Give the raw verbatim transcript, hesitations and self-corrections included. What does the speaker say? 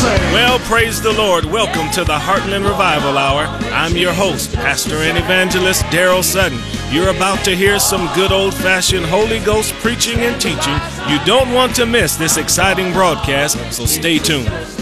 Well, praise the Lord. Welcome to the Heartland Revival Hour. I'm your host, Pastor and Evangelist Daryl Sutton. You're about to hear some good old-fashioned Holy Ghost preaching and teaching. You don't want to miss this exciting broadcast, so stay tuned.